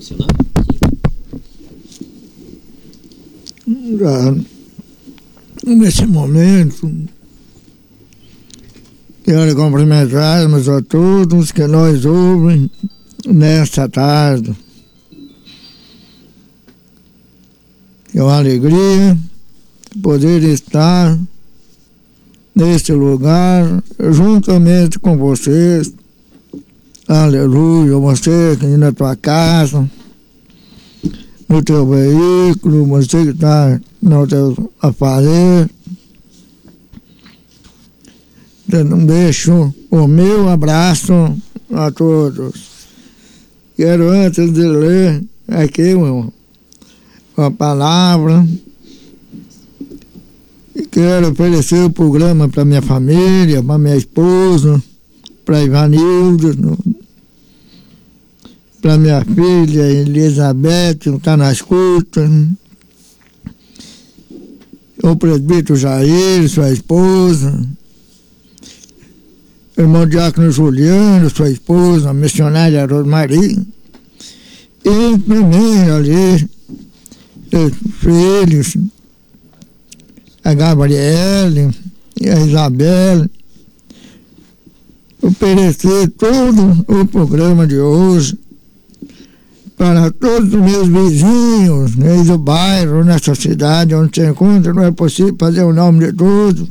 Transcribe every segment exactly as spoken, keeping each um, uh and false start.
funcionando? Já, nesse momento, quero cumprimentarmos a todos que nos ouvem nesta tarde. É uma alegria poder estar neste lugar juntamente com vocês. Aleluia, você que está na tua casa, no teu veículo, você que está no teu aparelho. Então, deixo o meu abraço a todos. Quero, antes de ler aqui uma, uma palavra, quero oferecer o programa para minha família, para minha esposa, para Ivanildo, para minha filha Elizabeth, que está na escuta, o presbítero Jair, sua esposa, o irmão Diácono Juliano, sua esposa, a missionária Rosmarie, e também ali, os filhos, a Gabriele e a Isabel, oferecer todo o programa de hoje para todos os meus vizinhos, né, do bairro, nessa cidade onde se encontra. Não é possível fazer o nome de todos.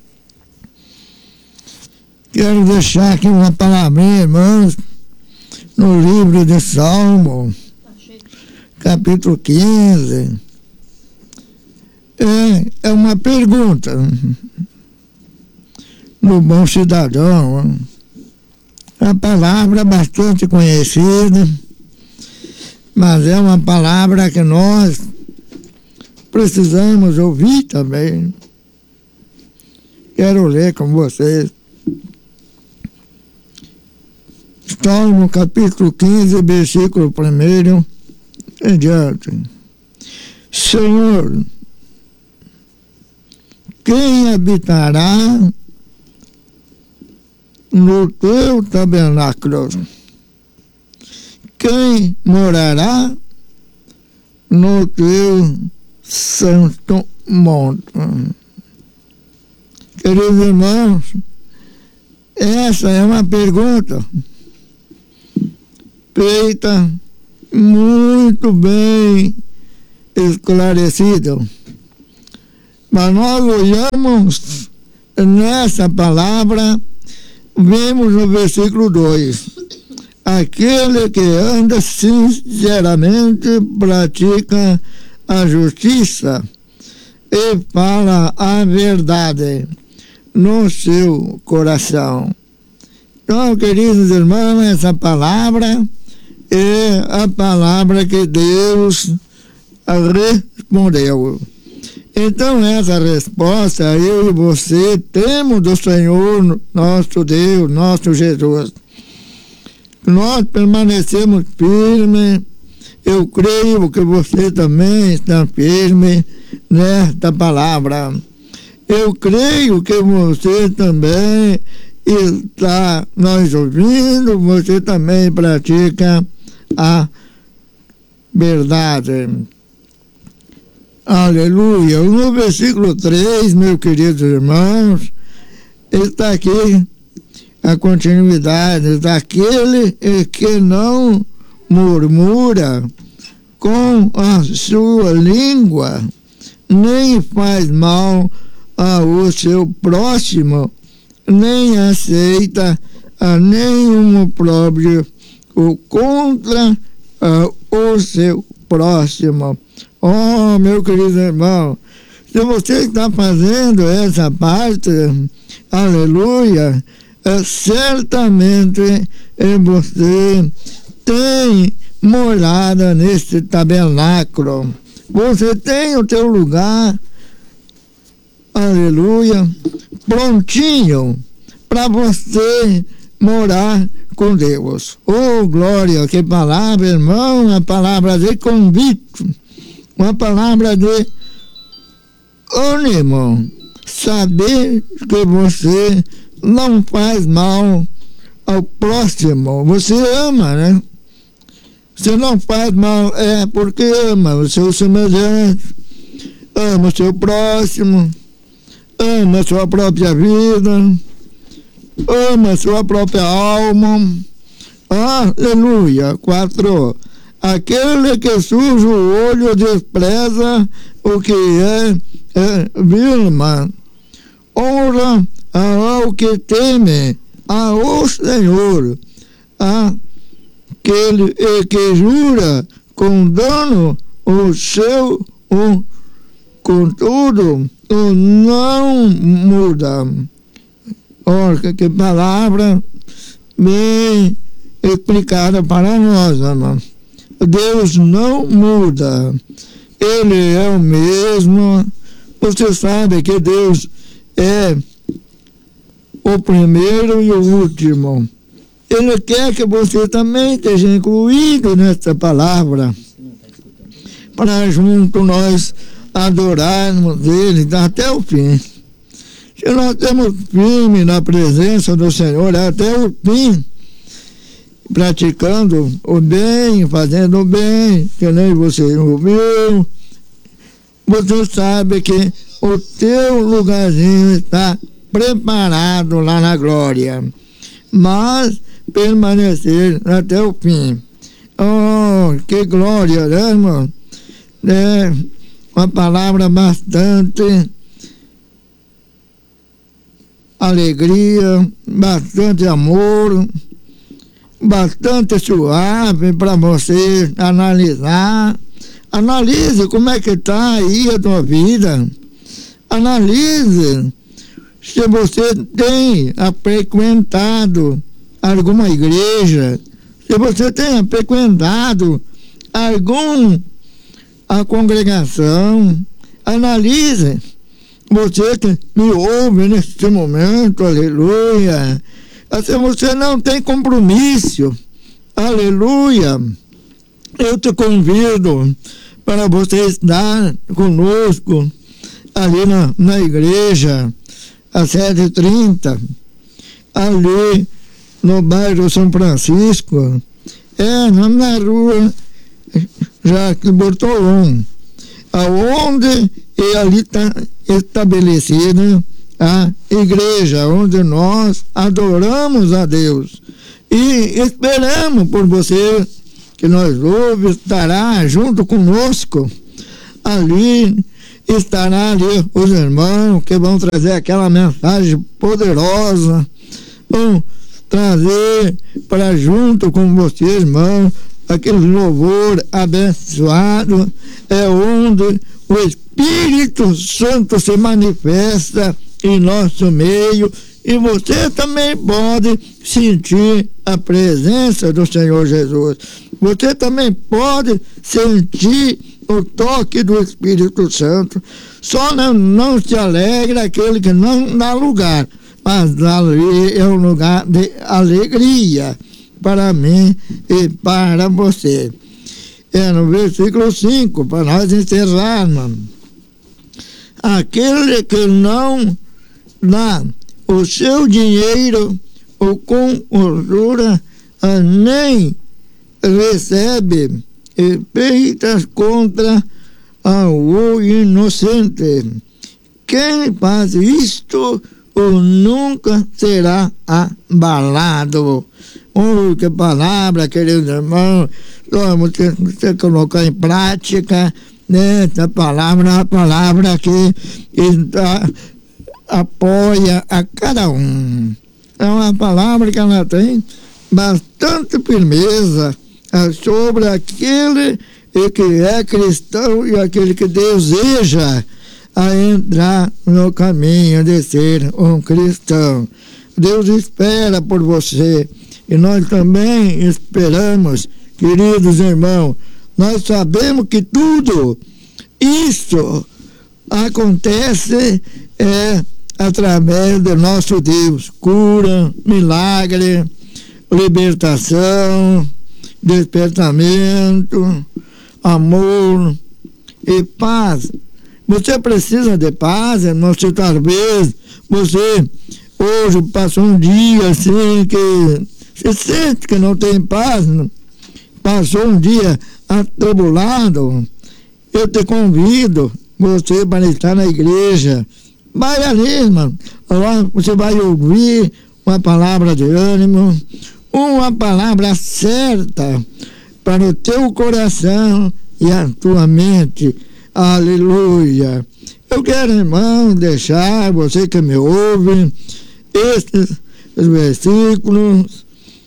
Quero deixar aqui uma palavrinha, irmãos, no livro de Salmo, capítulo quinze. É, é uma pergunta no Bom Cidadão. A palavra bastante conhecida, mas é uma palavra que nós precisamos ouvir também. Quero ler com vocês. Salmo capítulo quinze, versículo primeiro em diante. Senhor, quem habitará no teu tabernáculo? Quem morará no teu santo monte? Queridos irmãos, essa é uma pergunta feita muito bem esclarecida. Mas nós olhamos nessa palavra, vemos no versículo dois, aquele que anda sinceramente pratica a justiça e fala a verdade no seu coração. Então, queridos irmãos, essa palavra é a palavra que Deus respondeu. Então, essa resposta, eu e você temos do Senhor, nosso Deus, nosso Jesus. Nós permanecemos firmes. Eu creio que você também está firme nesta palavra. Eu creio que você também está nos ouvindo, você também pratica a verdade. Aleluia. No versículo três, meus queridos irmãos, está aqui a continuidade daquele que não murmura com a sua língua, nem faz mal ao seu próximo, nem aceita a nenhum opróbrio contra uh, o seu próximo. Oh, meu querido irmão, se você está fazendo essa parte, aleluia, é, certamente é, você tem morada neste tabernáculo. Você tem o teu lugar, aleluia, prontinho para você morar com Deus. Oh, glória, que palavra, irmão, uma palavra de convite, uma palavra de ânimo, saber que você não faz mal ao próximo, você ama, né? Você não faz mal, é porque ama o seu semelhante, ama o seu próximo, ama a sua própria vida, ama a sua própria alma. Aleluia. Quatro. Aquele que suja o olho despreza o que é, é vilma. Honra ao que teme ao Senhor. Aquele que jura com dano o seu, o, contudo, o não muda. Olha que palavra bem explicada para nós, irmão. Deus não muda, Ele é o mesmo. Você sabe que Deus é o primeiro e o último. Ele quer que você também esteja incluído nessa palavra, para junto nós adorarmos Ele até o fim. Se nós temos firme na presença do Senhor até o fim, praticando o bem, fazendo o bem, que nem você ouviu, você sabe que o teu lugarzinho está preparado lá na glória. Mas permanecer até o fim. Oh, que glória, né, irmão? É uma palavra bastante alegria, bastante amor, bastante suave para você analisar. Analise como é que está aí a tua vida. Analise se você tem frequentado alguma igreja, se você tem frequentado alguma a congregação. Analise. Você que me ouve neste momento, aleluia. Se você não tem compromisso, aleluia, eu te convido para você estar conosco ali na, na igreja, às sete e trinta, ali no bairro São Francisco, é na rua Jacques Bortolom, aonde e ali está estabelecida a igreja, onde nós adoramos a Deus e esperamos por você, que nós ouve, estará junto conosco. Ali estará ali os irmãos que vão trazer aquela mensagem poderosa, vão trazer para junto com você, irmão, aquele louvor abençoado, é onde o Espírito Santo se manifesta em nosso meio, e você também pode sentir a presença do Senhor Jesus. Você também pode sentir o toque do Espírito Santo. Só não, não se alegra aquele que não dá lugar, mas ali é um lugar de alegria para mim e para você. É no versículo cinco, para nós encerrarmos. Aquele que não dá o seu dinheiro ou com usura, nem recebe feitas contra o inocente. Quem faz isto ou nunca será abalado. Oh, que palavra, querido irmão. Vamos ter que colocar em prática, né? Essa palavra é uma palavra que está, apoia a cada um. É uma palavra que ela tem bastante firmeza sobre aquele que é cristão e aquele que deseja a entrar no caminho de ser um cristão. Deus espera por você e nós também esperamos, queridos irmãos. Nós sabemos que tudo isso acontece é, através do nosso Deus. Cura, milagre, libertação, despertamento, amor e paz. Você precisa de paz, irmão. Se talvez você hoje passou um dia assim que se sente que não tem paz, passou um dia atribulado, eu te convido, você para estar na igreja. Vai ali, irmão. Lá você vai ouvir uma palavra de ânimo, uma palavra certa para o teu coração e a tua mente. Aleluia. Eu quero, irmão, deixar você que me ouve estes versículos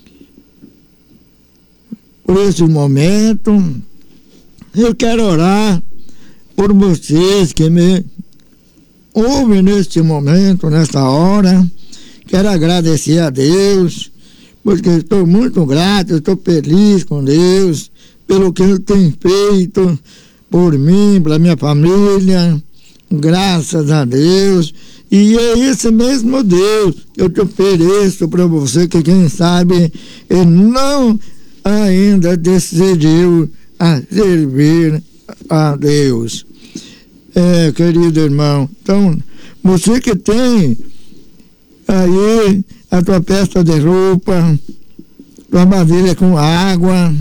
por esse momento. Eu quero orar por vocês que me ouvem neste momento, nesta hora. Quero agradecer a Deus, porque estou muito grato, estou feliz com Deus pelo que Ele tem feito por mim, pela minha família. Graças a Deus. E é esse mesmo Deus que eu te ofereço para você, que quem sabe Ele não ainda decidiu a servir a Deus. É, querido irmão, então, você que tem aí a tua peça de roupa, tua vasilha com água,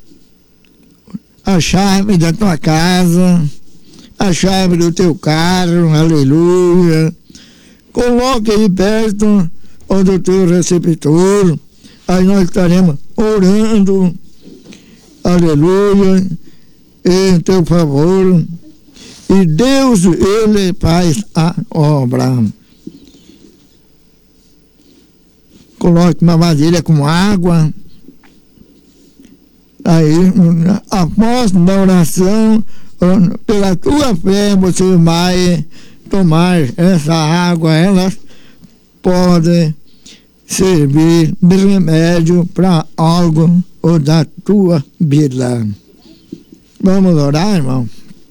a chave da tua casa, a chave do teu carro, aleluia, coloque aí perto do teu receptor, aí nós estaremos orando, aleluia, em teu favor, e Deus, Ele faz a obra. Coloque uma vasilha com água, aí, após a oração, pela tua fé, você vai tomar essa água, ela pode servir de remédio para algo ou da tua vida. Vamos orar, irmão?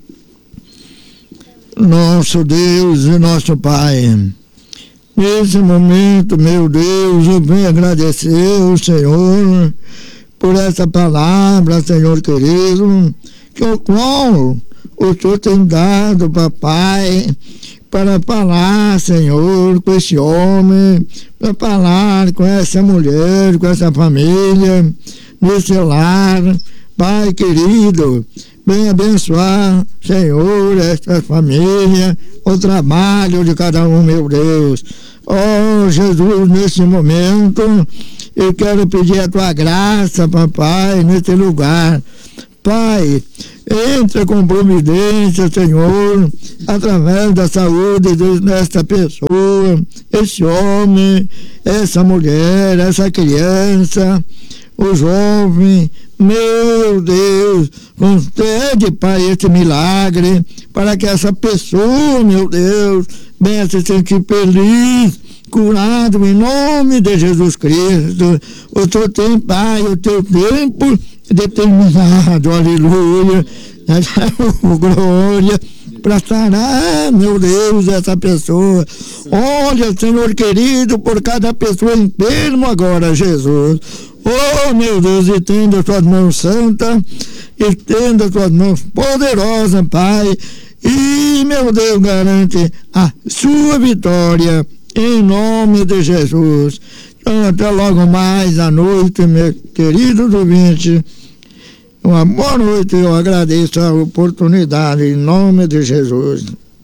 Nosso Deus e nosso Pai, nesse momento, meu Deus, eu venho agradecer ao Senhor por essa palavra, Senhor querido, que o qual o Senhor tem dado, papai, para falar, Senhor, com esse homem, para falar com essa mulher, com essa família, nesse lar. Pai querido, venha abençoar, Senhor, esta família, o trabalho de cada um, meu Deus. Oh, Jesus, nesse momento, eu quero pedir a tua graça, papai, nesse lugar. Pai, entra com providência, Senhor, através da saúde desta pessoa, esse homem, essa mulher, essa criança, o jovem. Meu Deus, concede, Pai, esse milagre, para que essa pessoa, meu Deus, venha se sentir feliz, curado, em nome de Jesus Cristo. O Senhor tem, Pai, o teu tempo determinado, aleluia, glória, para sarar, meu Deus, essa pessoa. Olha, Senhor querido, por cada pessoa enferma agora, Jesus. Oh, meu Deus, estenda as tuas mãos santas, estenda as tuas mãos poderosas, Pai, e, meu Deus, garante a sua vitória, em nome de Jesus. Então, até logo mais à noite, meus queridos ouvintes. Uma boa noite, eu agradeço a oportunidade, em nome de Jesus.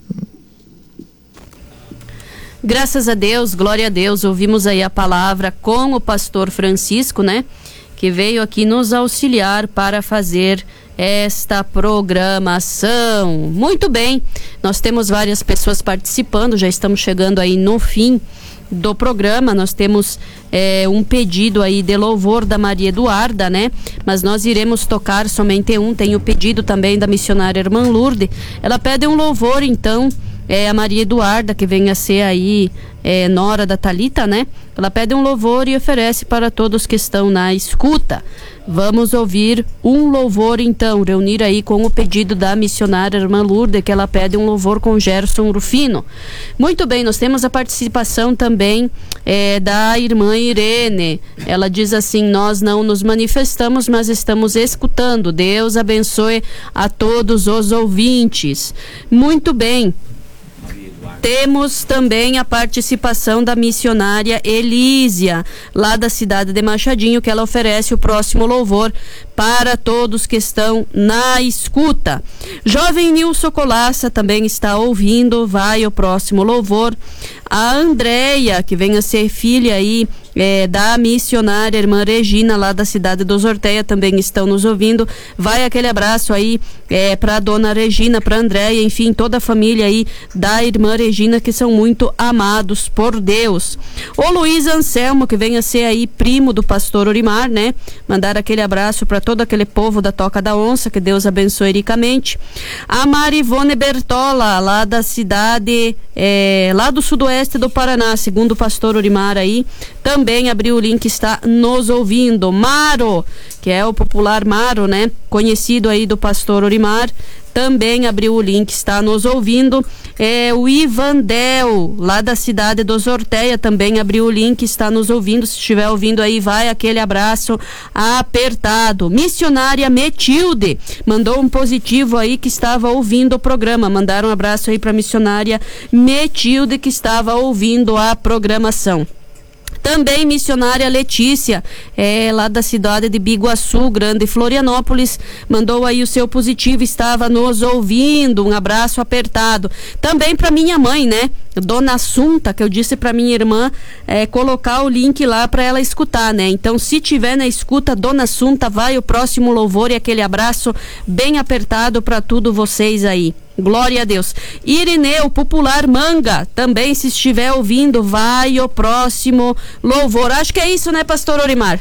Graças a Deus, glória a Deus, ouvimos aí a palavra com o pastor Francisco, né? Que veio aqui nos auxiliar para fazer esta programação. Muito bem, nós temos várias pessoas participando, já estamos chegando aí no fim do programa. Nós temos é, um pedido aí de louvor da Maria Eduarda, né? Mas nós iremos tocar somente um. Tem o pedido também da missionária Irmã Lourdes. Ela pede um louvor, então, é a Maria Eduarda, que vem a ser aí é, nora da Thalita, né? Ela pede um louvor e oferece para todos que estão na escuta. Vamos ouvir um louvor, então, reunir aí com o pedido da missionária Irmã Lourdes, que ela pede um louvor com Gerson Rufino. Muito bem, nós temos a participação também é, da irmã Irene. Ela diz assim: nós não nos manifestamos, mas estamos escutando. Deus abençoe a todos os ouvintes. Muito bem. Temos também a participação da missionária Elísia, lá da cidade de Machadinho, que ela oferece o próximo louvor para todos que estão na escuta. Jovem Nilson Colaça também está ouvindo, vai o próximo louvor. A Andréia, que vem a ser filha aí É, da missionária irmã Regina, lá da cidade dos Orteia, também estão nos ouvindo. Vai aquele abraço aí é, para a dona Regina, para a Andréia, enfim, toda a família aí da irmã Regina, que são muito amados por Deus. O Luiz Anselmo, que vem a ser aí primo do pastor Orimar, né? Mandar aquele abraço para todo aquele povo da Toca da Onça, que Deus abençoe ricamente. A Marivone Bertola, lá da cidade, é, lá do sudoeste do Paraná, segundo o pastor Orimar aí, também Também abriu o link, está nos ouvindo. Maro, que é o popular Maro, né? Conhecido aí do pastor Orimar, também abriu o link, está nos ouvindo. É, o Ivandel, lá da cidade dos Orteia, também abriu o link, está nos ouvindo. Se estiver ouvindo aí, vai aquele abraço apertado. Missionária Metilde mandou um positivo aí, que estava ouvindo o programa. Mandaram um abraço aí para missionária Metilde, que estava ouvindo a programação. Também missionária Letícia, é, lá da cidade de Biguaçu, Grande Florianópolis, mandou aí o seu positivo, estava nos ouvindo, um abraço apertado. Também para minha mãe, né? Dona Assunta, que eu disse para minha irmã é, colocar o link lá para ela escutar, né? Então, se tiver na escuta, Dona Assunta, vai o próximo louvor e aquele abraço bem apertado para tudo vocês aí. Glória a Deus. Irineu, popular Manga, também, se estiver ouvindo, vai o próximo louvor. Acho que é isso, né, pastor Orimar?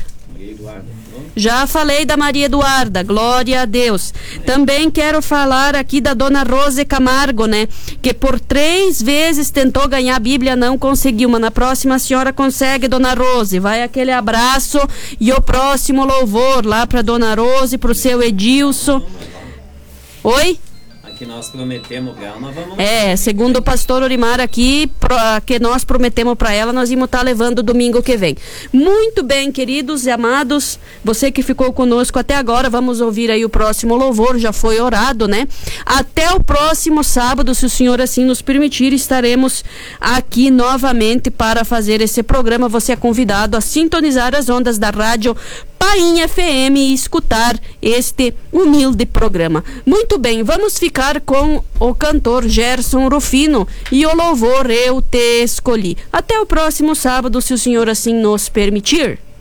Já falei da Maria Eduarda, glória a Deus. Também quero falar aqui da dona Rose Camargo, né? Que por três vezes tentou ganhar a Bíblia, não conseguiu, mas na próxima a senhora consegue, dona Rose. Vai aquele abraço e o próximo louvor lá para dona Rose, pro seu Edilson. Oi? Que nós prometemos para ela, nós vamos... É, segundo o pastor Orimar aqui, pro, que nós prometemos para ela, nós vamos estar tá levando domingo que vem. Muito bem, queridos e amados, você que ficou conosco até agora, vamos ouvir aí o próximo louvor, já foi orado, né? Até o próximo sábado, se o Senhor assim nos permitir, estaremos aqui novamente para fazer esse programa. Você é convidado a sintonizar as ondas da rádio Painha F M e escutar este humilde programa. Muito bem, vamos ficar com o cantor Gerson Rufino e o louvor Eu Te Escolhi. Até o próximo sábado, se o Senhor assim nos permitir.